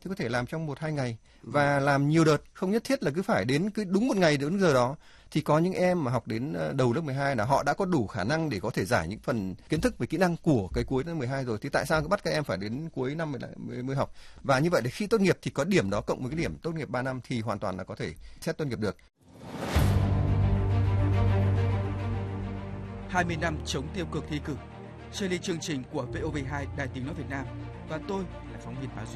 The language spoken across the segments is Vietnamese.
thì có thể làm trong 1-2 ngày và làm nhiều đợt, không nhất thiết là cứ phải đến cứ đúng một ngày đúng giờ đó. Thì có những em mà học đến đầu lớp 12 là họ đã có đủ khả năng để có thể giải những phần kiến thức về kỹ năng của cái cuối năm 12 rồi, thì tại sao cứ bắt các em phải đến cuối năm mới học? Và như vậy thì khi tốt nghiệp thì có điểm đó cộng với cái điểm tốt nghiệp 3 năm thì hoàn toàn là có thể xét tốt nghiệp được. 20 năm chống tiêu cực thi cử. Chơi ly chương trình của VOV2 Đài Tiếng nói Việt Nam và tôi là phóng viên Bá Duy.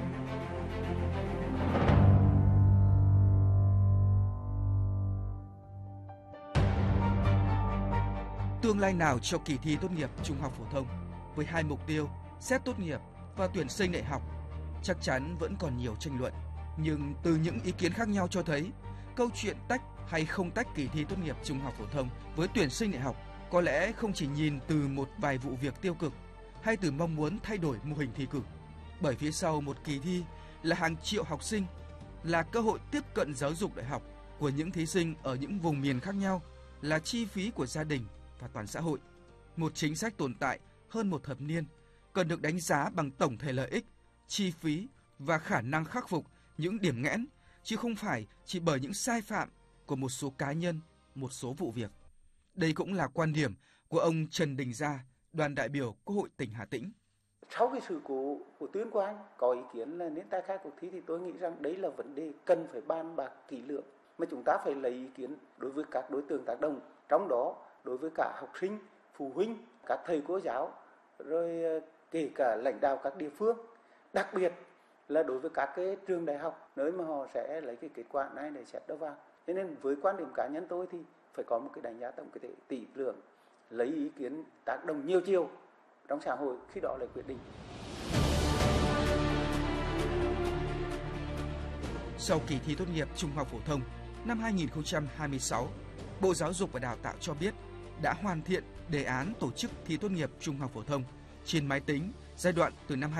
Tương lai nào cho kỳ thi tốt nghiệp trung học phổ thông với 2 mục tiêu xét tốt nghiệp và tuyển sinh đại học chắc chắn vẫn còn nhiều tranh luận, nhưng từ những ý kiến khác nhau cho thấy câu chuyện tách hay không tách kỳ thi tốt nghiệp trung học phổ thông với tuyển sinh đại học có lẽ không chỉ nhìn từ một vài vụ việc tiêu cực hay từ mong muốn thay đổi mô hình thi cử, bởi phía sau một kỳ thi là hàng triệu học sinh, là cơ hội tiếp cận giáo dục đại học của những thí sinh ở những vùng miền khác nhau, là chi phí của gia đình và toàn xã hội. Một chính sách tồn tại hơn một thập niên cần được đánh giá bằng tổng thể lợi ích, chi phí và khả năng khắc phục những điểm nghẽn, chứ không phải chỉ bởi những sai phạm của một số cá nhân, một số vụ việc. Đây cũng là quan điểm của ông Trần Đình Gia, đoàn đại biểu Quốc hội tỉnh Hà Tĩnh. Sau cái sự cố của Tuyên Quang có ý kiến là nên tái khai cuộc thi thì tôi nghĩ rằng đấy là vấn đề cần phải bàn bạc kỹ lưỡng, mà chúng ta phải lấy ý kiến đối với các đối tượng tác động, trong đó đối với cả học sinh, phụ huynh, các thầy cô giáo, rồi kể cả lãnh đạo các địa phương, đặc biệt là đối với các cái trường đại học nơi mà họ sẽ lấy cái kết quả này để xét đầu vào. Cho nên với quan điểm cá nhân tôi thì phải có một cái đánh giá tổng thể tỷ lượng, lấy ý kiến tác động nhiều chiều trong xã hội, khi đó lại quyết định. Sau kỳ thi tốt nghiệp trung học phổ thông năm 2026, Bộ Giáo dục và Đào tạo cho biết đã hoàn thiện đề án tổ chức thi tốt nghiệp trung học phổ thông trên máy tính giai đoạn từ năm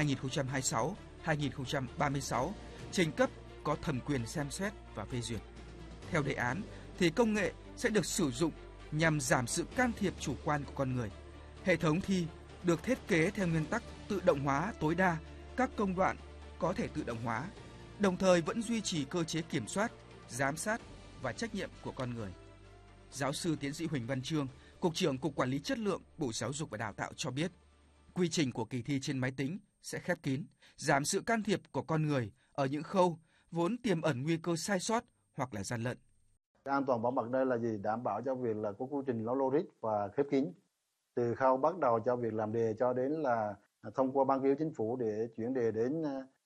2026-2036, trình cấp có thẩm quyền xem xét và phê duyệt. Theo đề án thì công nghệ sẽ được sử dụng nhằm giảm sự can thiệp chủ quan của con người. Hệ thống thi được thiết kế theo nguyên tắc tự động hóa tối đa các công đoạn có thể tự động hóa, đồng thời vẫn duy trì cơ chế kiểm soát, giám sát và trách nhiệm của con người. Giáo sư tiến sĩ Huỳnh Văn Chương, Cục trưởng Cục Quản lý Chất lượng Bộ Giáo dục và Đào tạo cho biết, quy trình của kỳ thi trên máy tính sẽ khép kín, giảm sự can thiệp của con người ở những khâu vốn tiềm ẩn nguy cơ sai sót hoặc là gian lận. An toàn bảo mật đây là gì? Đảm bảo cho việc là có quy trình nó logic và khép kín. Từ khâu bắt đầu cho việc làm đề cho đến là thông qua ban cứu chính phủ để chuyển đề đến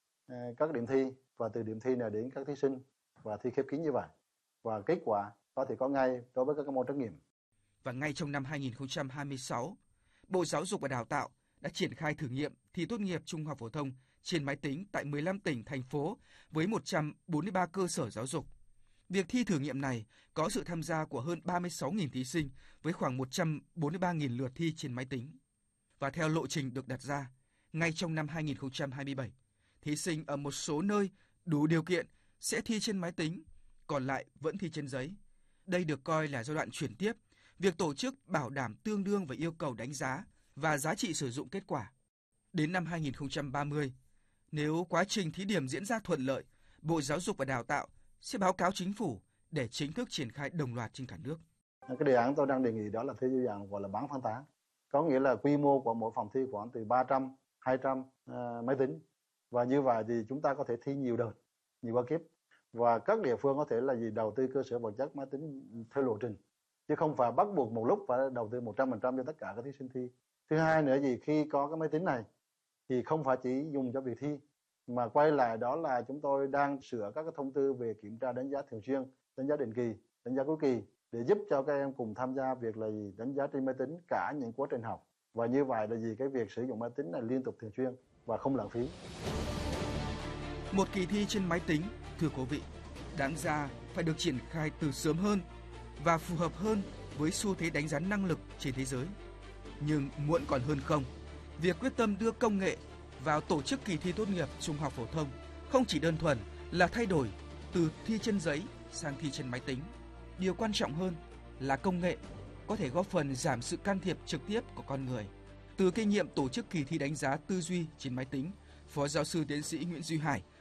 các điểm thi, và từ điểm thi này đến các thí sinh, và thi khép kín như vậy. Và kết quả có thể có ngay đối với các môn trắc nghiệm. Và ngay trong năm 2026, Bộ Giáo dục và Đào tạo đã triển khai thử nghiệm thi tốt nghiệp trung học phổ thông trên máy tính tại 15 tỉnh, thành phố với 143 cơ sở giáo dục. Việc thi thử nghiệm này có sự tham gia của hơn 36.000 thí sinh với khoảng 143.000 lượt thi trên máy tính. Và theo lộ trình được đặt ra, ngay trong năm 2027, thí sinh ở một số nơi đủ điều kiện sẽ thi trên máy tính, còn lại vẫn thi trên giấy. Đây được coi là giai đoạn chuyển tiếp, việc tổ chức bảo đảm tương đương với yêu cầu đánh giá và giá trị sử dụng kết quả. Đến năm 2030, nếu quá trình thí điểm diễn ra thuận lợi, Bộ Giáo dục và Đào tạo sẽ báo cáo chính phủ để chính thức triển khai đồng loạt trên cả nước. Cái đề án tôi đang đề nghị đó là thi theo dạng gọi là bán phân tán. Có nghĩa là quy mô của mỗi phòng thi khoảng từ 300, 200 máy tính. Và như vậy thì chúng ta có thể thi nhiều đợt, nhiều qua kiếp. Và các địa phương có thể là đầu tư cơ sở vật chất máy tính theo lộ trình. Chứ không phải bắt buộc một lúc phải đầu tư 100% cho tất cả các thí sinh thi. Thứ hai nữa khi có cái máy tính này thì không phải chỉ dùng cho việc thi, mà quay lại đó là chúng tôi đang sửa các cái thông tư về kiểm tra đánh giá thường xuyên, đánh giá định kỳ, đánh giá cuối kỳ để giúp cho các em cùng tham gia việc là đánh giá trên máy tính cả những quá trình học. Và như vậy là cái việc sử dụng máy tính này liên tục thường xuyên và không lãng phí. Một kỳ thi trên máy tính, thưa quý vị, đáng ra phải được triển khai từ sớm hơn và phù hợp hơn với xu thế đánh giá năng lực trên thế giới. Nhưng muộn còn hơn không, việc quyết tâm đưa công nghệ vào tổ chức kỳ thi tốt nghiệp trung học phổ thông không chỉ đơn thuần là thay đổi từ thi trên giấy sang thi trên máy tính. Điều quan trọng hơn là công nghệ có thể góp phần giảm sự can thiệp trực tiếp của con người. Từ kinh nghiệm tổ chức kỳ thi đánh giá tư duy trên máy tính, Phó giáo sư tiến sĩ Nguyễn Duy Hải,